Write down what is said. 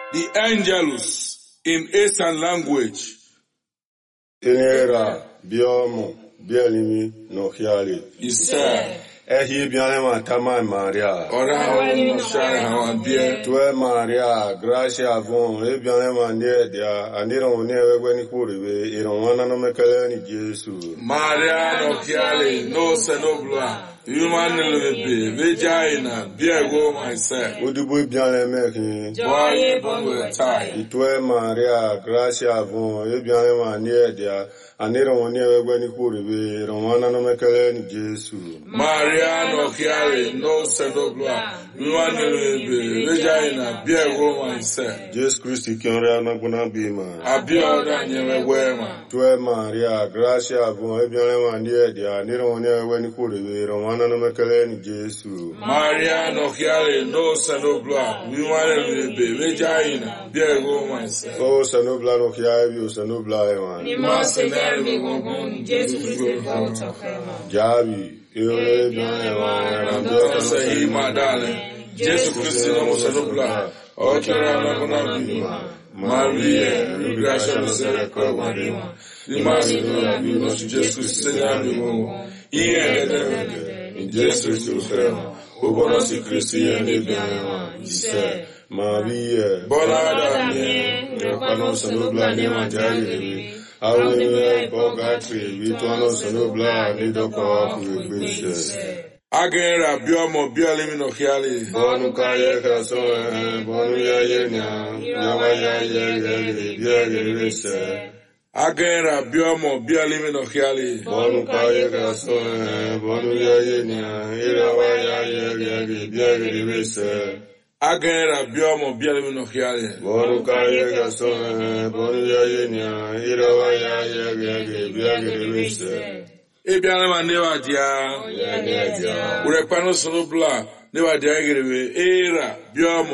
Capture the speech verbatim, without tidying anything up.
The Angelus in Eastern language. Enera, biomo, bielimi, no hiali. Isa. Ehi bianema tama Maria. Ora wani no shara hawambie. Tue Maria, gracia avon, e bianema niedia, anira one wewe ni kuriwe, ironwana no mekele ni Jesu. Maria no hiali, no senobla. Human lebe, vagina, biego myself. Udubu bianema ki. Boye bongo tai. Tue Maria, gracia avon, e bianema niedia, anira one wewe ni kuriwe, ironwana no mekele ni Jesu. Maria no hiali, no senobla. Human lebe, vagina, biego myself. Jesus Christ kiore anaguna bima. Abioda nyewe wema. Tue Maria, gracia avon, e bianema niedia, anira one wewe ni kuriwe, ironwana no mekele ni Jesu. Maria no hiali, no senobla. Human lebe, vagina, biego myself. Oh, sanobla no hiavi, sanobla ewan. Ni mase dermi gongon, Jesu Christi kauta kema. Javi, ewe bian ewan, Nandota sahi madale. Jesu Christi no senobla. Ochara na kuna bima. Maria, gracia no sere kwa marima. Ni mase no bima, Jesu Christi senyami mungu. Iye edemede. In Jesu Christi ufema. Ubona si Christi yende bian ewan. Ise. Maria, Bonada mie. Repano sanobla ne manjari rebi. Awe bogatri, vituano sanobla ne doko kuwebishe. Agera biomo bialimi no hiali. Bonu kaye kasoe, bonu ya yenya, yawa ya ye ye ye Agera biomo bialimi no hiali. Bonu kaye kasoe, bonu ya yenya, yawa ya ye ye Agera biomo bialimi no hiali. Bonu kaye kasoe, bonu ya yenya, yawa ya ye ye Ebialema newa dia. Urepano sonobla newa dia egerewe era biomo.